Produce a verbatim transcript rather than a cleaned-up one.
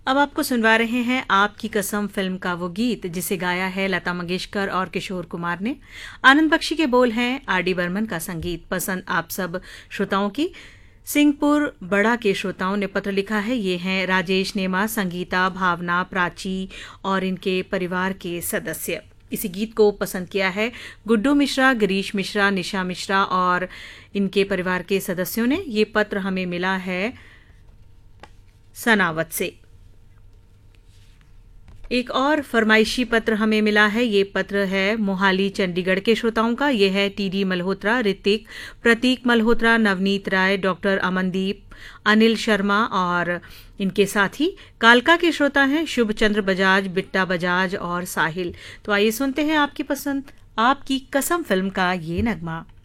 अब आपको सुनवा रहे हैं आपकी कसम फिल्म का वो गीत जिसे गाया है लता मंगेशकर और किशोर कुमार ने। आनंद बख्शी के बोल हैं, आर डी बर्मन का संगीत। पसंद आप सब श्रोताओं की। सिंहपुर बड़ा के श्रोताओं ने पत्र लिखा है। ये हैं राजेश नेमा, संगीता, भावना, प्राची और इनके परिवार के सदस्य। इसी गीत को पसंद किया है गुड्डू मिश्रा, गिरीश मिश्रा, निशा मिश्रा और इनके परिवार के सदस्यों ने। ये पत्र हमें मिला है सनावत से। एक और फरमाइशी पत्र हमें मिला है। ये पत्र है मोहाली चंडीगढ़ के श्रोताओं का। ये है टी डी मल्होत्रा, ऋतिक, प्रतीक मल्होत्रा, नवनीत राय, डॉक्टर अमनदीप, अनिल शर्मा और इनके साथी कालका के श्रोता हैं शुभ चंद्र बजाज, बिट्टा बजाज और साहिल। तो आइए सुनते हैं आपकी पसंद आपकी कसम फिल्म का ये नगमा।